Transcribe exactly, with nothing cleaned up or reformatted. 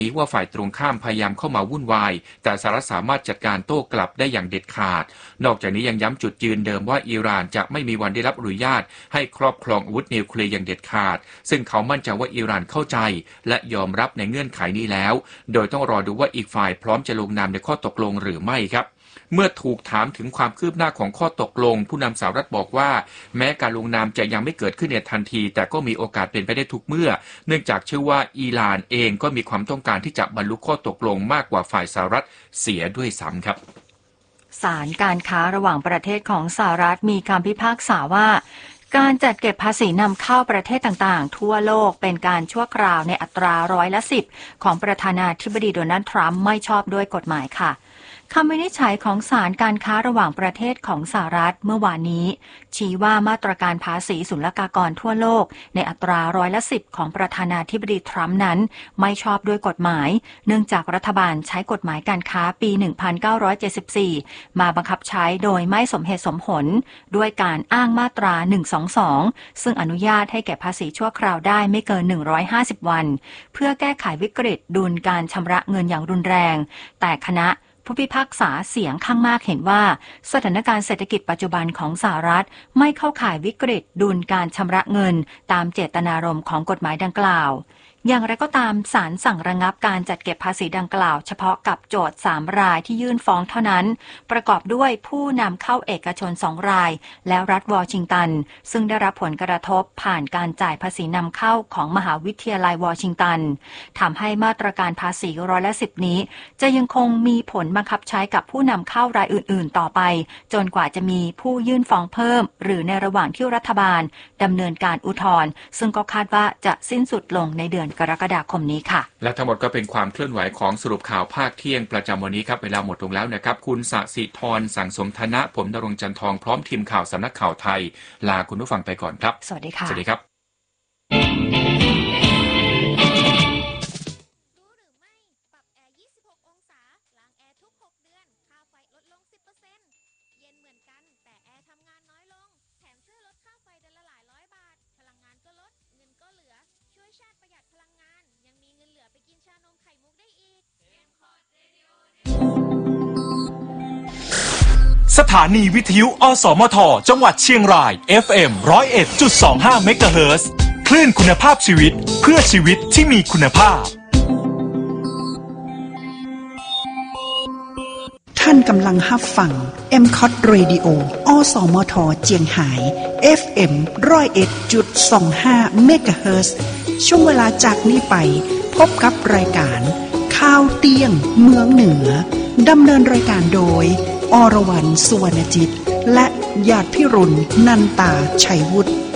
ว่าฝ่ายตรงข้ามพยายามเข้ามาวุ่นวายแต่สหรัฐสามารถจัดการโต้กลับได้อย่างเด็ดขาดนอกจากนี้ยังย้ำจุดยืนเดิมว่าอิหร่านจะไม่มีวันได้รับอนุญาตให้ครอบครองอาวุธนิวเคลียร์อย่างเด็ดขาดซึ่งเขามั่นใจว่าอิหร่านเข้าใจและยอมรับในเงื่อนไขนี้แล้วโดยต้องรอดูว่าอีกฝ่ายพร้อมจะลงนามในข้อตกลงหรือไม่ครับเมื่อถูกถามถึงความคืบหน้าของข้อตกลงผู้นำสหรัฐบอกว่าแม้การลงนามจะยังไม่เกิดขึ้นในทันทีแต่ก็มีโอกาสเป็นไปได้ทุกเมื่อเนื่องจากเชื่อว่าอิหร่านเองก็มีความต้องการที่จะบรรลุข้อตกลงมากกว่าฝ่ายสหรัฐเสียด้วยซ้ำครับศาลการค้าระหว่างประเทศของสหรัฐมีคำพิพากษาว่าการจัดเก็บภาษีนำเข้าประเทศต่างๆทั่วโลกเป็นการชั่วคราวในอัตราร้อยละสิบของประธานาธิบดีโดนัลด์ทรัมป์ไม่ชอบด้วยกฎหมายค่ะคำวินิจฉัยของศาลการค้าระหว่างประเทศของสหรัฐเมื่อวานนี้ชี้ว่ามาตรการภาษีศุลกากรทั่วโลกในอัตราร้อยละสิบของประธานาธิบดีทรัมป์นั้นไม่ชอบด้วยกฎหมายเนื่องจากรัฐบาลใช้กฎหมายการค้าปี หนึ่งพันเก้าร้อยเจ็ดสิบสี่ มาบังคับใช้โดยไม่สมเหตุสมผลด้วยการอ้างมาตราหนึ่งสองสองซึ่งอนุญาตให้เก็บภาษีชั่วคราวได้ไม่เกินหนึ่งร้อยห้าสิบวันเพื่อแก้ไขวิกฤตดุลการชำระเงินอย่างรุนแรงแต่คณะผู้พิพากษาเสียงข้างมากเห็นว่าสถานการณ์เศรษฐกิจปัจจุบันของสหรัฐไม่เข้าข่ายวิกฤตดุลการชำระเงินตามเจตนารมณ์ของกฎหมายดังกล่าวอย่างไรก็ตามศาลสั่งระงับการจัดเก็บภาษีดังกล่าวเฉพาะกับโจทก์สามรายที่ยื่นฟ้องเท่านั้นประกอบด้วยผู้นำเข้าเอกชนสองรายและรัฐวอชิงตันซึ่งได้รับผลกระทบผ่านการจ่ายภาษีนำเข้าของมหาวิทยาลัยวอชิงตันทำให้มาตรการภาษีร้อยละสิบนี้จะยังคงมีผลบังคับใช้กับผู้นำเข้ารายอื่นๆต่อไปจนกว่าจะมีผู้ยื่นฟ้องเพิ่มหรือในระหว่างที่รัฐบาลดำเนินการอุทธรณ์ซึ่งก็คาดว่าจะสิ้นสุดลงในเดือนกรกฎาคมนี้ค่ะและทั้งหมดก็เป็นความเคลื่อนไหวของสรุปข่าวภาคเที่ยงประจำวันนี้ครับเวลาหมดลงแล้วนะครับคุณสศิธรสังสมธนะผมณรงค์จันทองพร้อมทีมข่าวสำนักข่าวไทยลาคุณผู้ฟังไปก่อนครับสวัสดีค่ะสวัสดีครับสถานีวิทยุอสมทจังหวัดเชียงราย เอฟ เอ็ม หนึ่งศูนย์เอ็ดจุดสองห้า เมกะเฮิรตซ์คลื่นคุณภาพชีวิตเพื่อชีวิตที่มีคุณภาพท่านกำลังรับฟัง เอ็ม ซี โอ ที Radio อสมทเจียงไฮ้ เอฟ เอ็ม หนึ่งศูนย์เอ็ดจุดสองห้า เมกะเฮิรตซ์ช่วงเวลาจากนี้ไปพบกับรายการข่าวเตียงเมืองเหนือดำเนินรายการโดยอรวรรณ สุวรรณจิตและญาติพิรุณนันตาชัยวุฒิ